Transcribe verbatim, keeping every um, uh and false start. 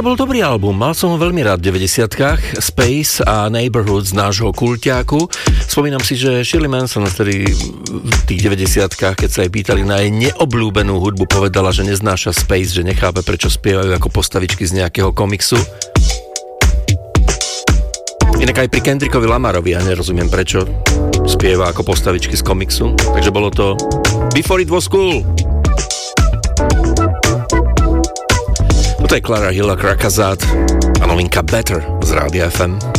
to bol dobrý album, mal som ho veľmi rád v deväťdesiatkach, Space a Neighborhood z nášho kulťáku. Spomínam si, že Shirley Manson vtedy v tých deväťdesiatkach, keď sa jej pýtali na jej neobľúbenú hudbu, povedala, že neznáša Space, že nechápe, prečo spievajú ako postavičky z nejakého komiksu. Inak aj pri Kendrickovi Lamarovi ja nerozumiem, prečo spieva ako postavičky z komiksu. Takže bolo to Before It Was Cool. Toto je Clara Hilla Krakazát a novinka Better z Rádia ef em.